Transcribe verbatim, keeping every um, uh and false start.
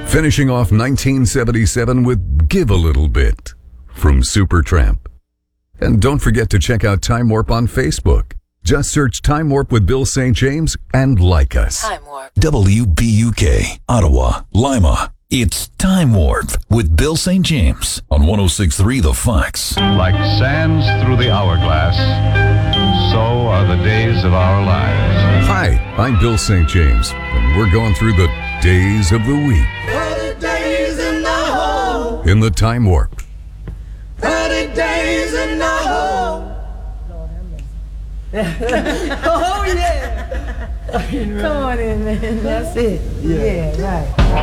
Finishing off nineteen seventy-seven with Give a Little Bit from Supertramp. And don't forget to check out Time Warp on Facebook. Just search Time Warp with Bill Saint James and like us. Time Warp. W B U K, Ottawa, Lima. It's Time Warp with Bill Saint James on one oh six point three The Fox. Like sands through the hourglass, so are the days of our lives. Hi, I'm Bill Saint James, and we're going through the days of the week thirty days in the hole. in the Time Warp. thirty days in the hole. Oh, yeah. Come on in, man. That's it. Yeah, right.